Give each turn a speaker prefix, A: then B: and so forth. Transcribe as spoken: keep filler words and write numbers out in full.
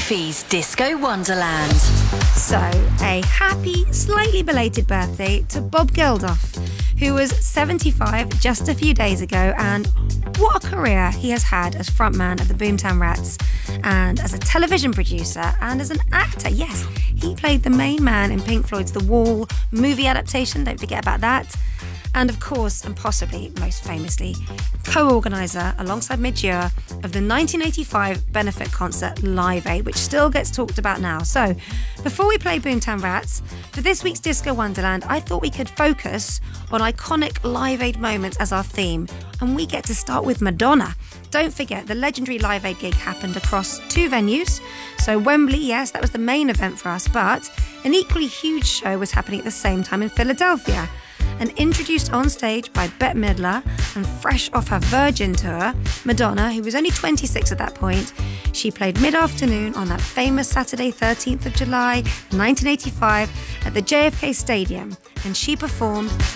A: Sophie's Disco Wonderland.
B: So, a happy, slightly belated birthday to Bob Geldof, who was seventy-five just a few days ago, and what a career he has had as frontman of the Boomtown Rats, and as a television producer, and as an actor. Yes, he played the main man in Pink Floyd's The Wall movie adaptation, don't forget about that. And of course, and possibly most famously, co-organiser alongside Midge Ure of the nineteen eighty-five benefit concert Live Aid, which still gets talked about now. So, before we play Boomtown Rats, for this week's Disco Wonderland, I thought we could focus on iconic Live Aid moments as our theme, and we get to start with Madonna. Don't forget, the legendary Live Aid gig happened across two venues. So Wembley, yes, that was the main event for us, but an equally huge show was happening at the same time in Philadelphia. And introduced on stage by Bette Midler and fresh off her Virgin tour, Madonna, who was only twenty-six at that point, she played mid-afternoon on that famous Saturday thirteenth of July nineteen eighty-five at the J F K Stadium, and she performed